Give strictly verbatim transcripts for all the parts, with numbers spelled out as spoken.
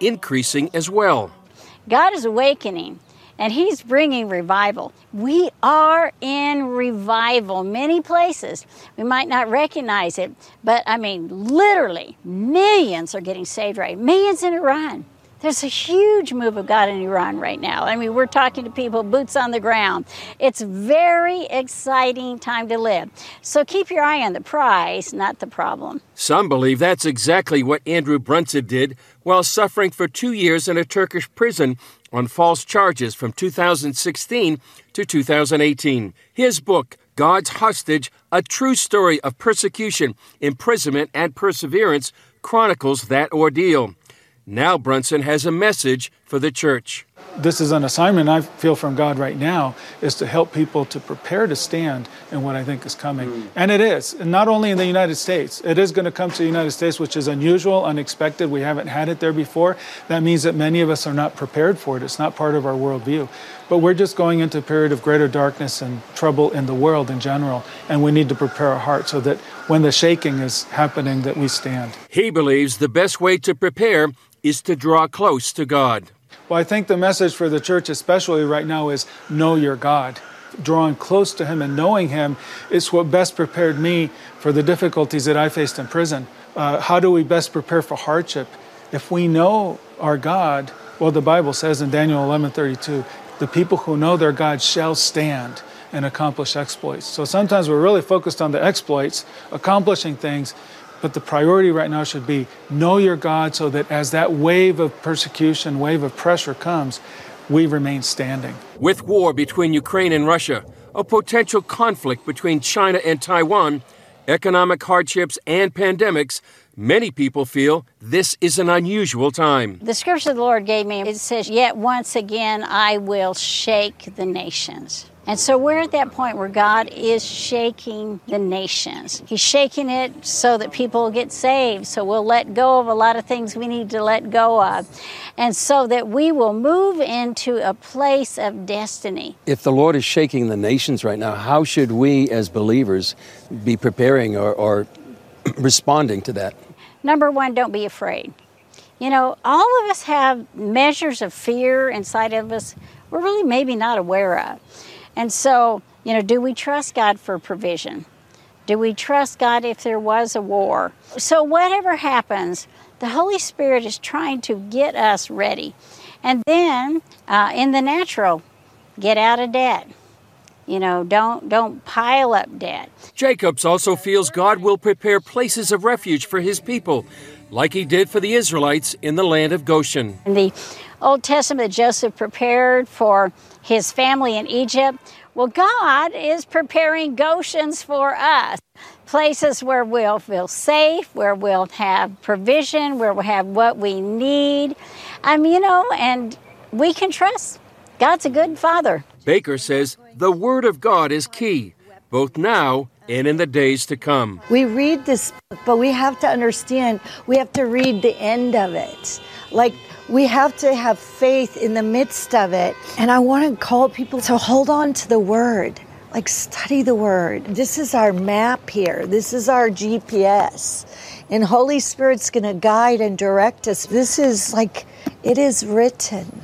increasing as well. God is awakening, and He's bringing revival. We are in revival many places. We might not recognize it, but I mean, literally, millions are getting saved right. Millions in Iran. There's a huge move of God in Iran right now. I mean, we're talking to people, boots on the ground. It's a very exciting time to live. So keep your eye on the prize, not the problem. Some believe that's exactly what Andrew Brunson did while suffering for two years in a Turkish prison on false charges from two thousand sixteen to two thousand eighteen. His book, God's Hostage, A True Story of Persecution, Imprisonment, and Perseverance, chronicles that ordeal. Now Brunson has a message for the church. This is an assignment I feel from God right now, is to help people to prepare to stand in what I think is coming. Mm. And it is, and not only in the United States. It is going to come to the United States, which is unusual, unexpected. We haven't had it there before. That means that many of us are not prepared for it. It's not part of our worldview. But we're just going into a period of greater darkness and trouble in the world in general, and we need to prepare our hearts so that when the shaking is happening, that we stand. He believes the best way to prepare is to draw close to God. Well, I think the message for the church, especially right now, is know your God. Drawing close to Him and knowing Him is what best prepared me for the difficulties that I faced in prison. Uh, how do we best prepare for hardship? If we know our God, well, the Bible says in Daniel eleven thirty-two, the people who know their God shall stand and accomplish exploits. So sometimes we're really focused on the exploits, accomplishing things, but the priority right now should be know your God so that as that wave of persecution, wave of pressure comes, we remain standing. With war between Ukraine and Russia, a potential conflict between China and Taiwan, economic hardships and pandemics, many people feel this is an unusual time. The scripture the Lord gave me, it says, yet once again I will shake the nations. And so we're at that point where God is shaking the nations. He's shaking it so that people will get saved. So we'll let go of a lot of things we need to let go of. And so that we will move into a place of destiny. If the Lord is shaking the nations right now, how should we as believers be preparing or, or responding to that? Number one, don't be afraid. You know, all of us have measures of fear inside of us we're really maybe not aware of. And so, you know, do we trust God for provision? Do we trust God if there was a war? So whatever happens, the Holy Spirit is trying to get us ready. And then, uh, in the natural, get out of debt. You know, don't don't pile up debt. Jacobs also feels God will prepare places of refuge for his people, like he did for the Israelites in the land of Goshen. In the Old Testament, Joseph prepared for his family in Egypt. Well, God is preparing Goshens for us, places where we'll feel safe, where we'll have provision, where we'll have what we need. Um, you know, and we can trust God's a good Father. Baker says the Word of God is key, both now and in the days to come. We read this book, but we have to understand, we have to read the end of it. Like, we have to have faith in the midst of it. And I want to call people to hold on to the Word, like study the Word. This is our map here. This is our G P S. And Holy Spirit's going to guide and direct us. This is like, it is written.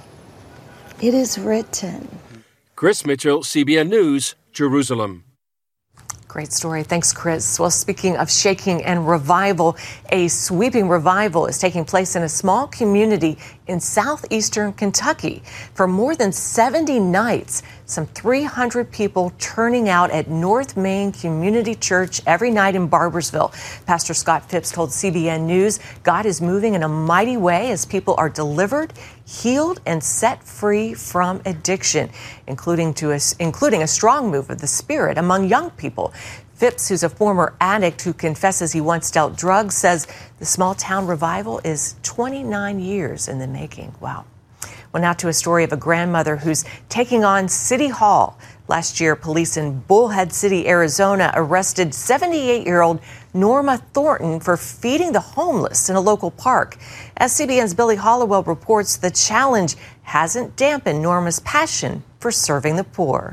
It is written. Chris Mitchell, C B N News, Jerusalem. Great story. Thanks, Chris. Well, speaking of shaking and revival, a sweeping revival is taking place in a small community in southeastern Kentucky. For more than seventy nights, some three hundred people turning out at North Main Community Church every night in Barbersville. Pastor Scott Phipps told C B N News God is moving in a mighty way as people are delivered, healed, and set free from addiction, including to a, including a strong move of the Spirit among young people. Phipps, who's a former addict who confesses he once dealt drugs, says the small town revival is twenty-nine years in the making. Wow. Well, now to a story of a grandmother who's taking on City Hall. Last year, police in Bullhead City, Arizona, arrested seventy-eight-year-old Norma Thornton for feeding the homeless in a local park. As C B N's Billy Hollowell reports, the challenge hasn't dampened Norma's passion for serving the poor.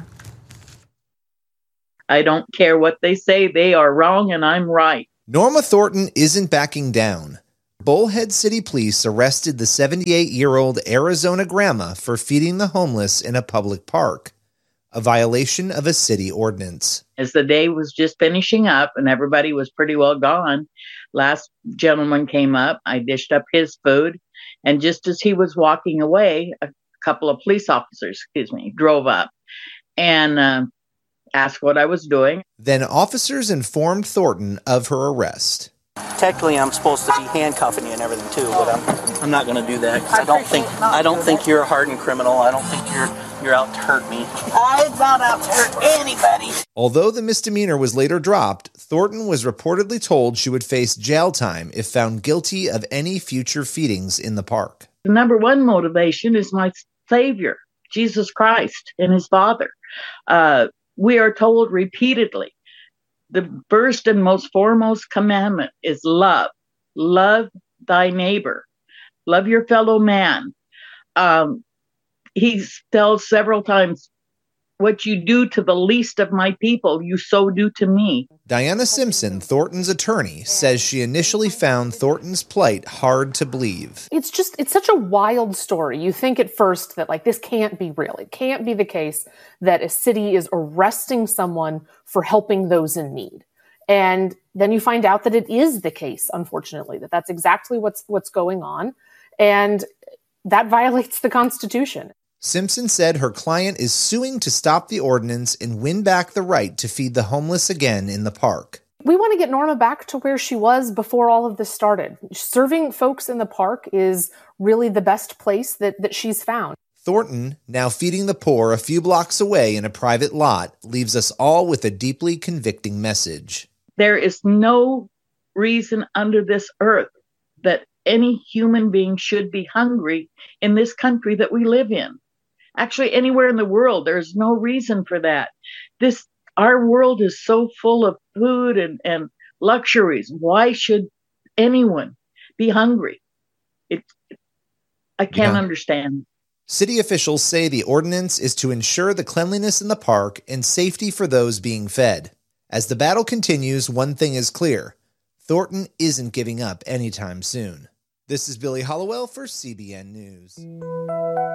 I don't care what they say. They are wrong and I'm right. Norma Thornton isn't backing down. Bullhead City Police arrested the seventy-eight-year-old Arizona grandma for feeding the homeless in a public park, a violation of a city ordinance. As the day was just finishing up and everybody was pretty well gone, last gentleman came up. I dished up his food, and just as he was walking away, a couple of police officers, excuse me, drove up and uh, asked what I was doing. Then officers informed Thornton of her arrest. Technically, I'm supposed to be handcuffing you and everything too, but I'm I'm not going to do that because I don't think I don't think you're a hardened criminal. I don't think you're you're out to hurt me. I'm not out to hurt anybody. Although the misdemeanor was later dropped, Thornton was reportedly told she would face jail time if found guilty of any future feedings in the park. The number one motivation is my Savior, Jesus Christ, and his Father. Uh, we are told repeatedly, the first and most foremost commandment is love. Love thy neighbor. Love your fellow man. Um, he tells several times, what you do to the least of my people, you so do to me. Diana Simpson, Thornton's attorney, says she initially found Thornton's plight hard to believe. It's just, it's such a wild story. You think at first that, like, this can't be real. It can't be the case that a city is arresting someone for helping those in need. And then you find out that it is the case, unfortunately, that that's exactly what's what's going on. And that violates the Constitution. Simpson said her client is suing to stop the ordinance and win back the right to feed the homeless again in the park. We want to get Norma back to where she was before all of this started. Serving folks in the park is really the best place that, that she's found. Thornton, now feeding the poor a few blocks away in a private lot, leaves us all with a deeply convicting message. There is no reason under this earth that any human being should be hungry in this country that we live in. Actually, anywhere in the world, there's no reason for that. This, our world is so full of food and, and luxuries. Why should anyone be hungry? It, I can't yeah. understand. City officials say the ordinance is to ensure the cleanliness in the park and safety for those being fed. As the battle continues, one thing is clear. Thornton isn't giving up anytime soon. This is Billy Hollowell for C B N News.